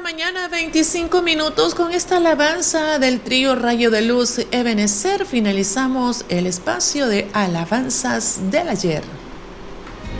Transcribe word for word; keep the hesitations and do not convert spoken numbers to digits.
mañana, veinticinco minutos. Con esta alabanza del trío Rayo de Luz Ebenezer finalizamos el espacio de alabanzas del ayer.